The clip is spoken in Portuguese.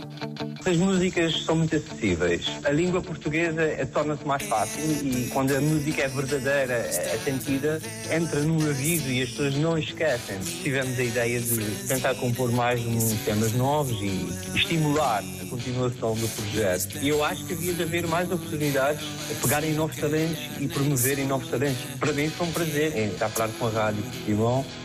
As músicas são muito acessíveis. A língua portuguesa torna-se mais fácil e quando a música é verdadeira, é sentida, entra no ouvido e as pessoas não esquecem. Tivemos a ideia de tentar compor mais temas novos e estimular a continuação do projeto. E eu acho que havia de haver mais oportunidades a pegarem novos talentos e promoverem novos talentos. Para mim foi um prazer estar a falar com a Rádio Portimão.